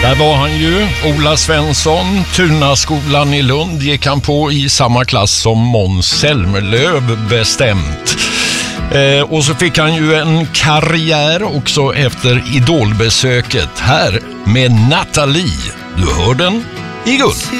Där var han ju, Ola Svensson. Tunaskolan i Lund gick han på i samma klass som Måns Zelmerlöw bestämt. Och så fick han ju en karriär också efter idolbesöket här med Nathalie. Du hör den i Guld.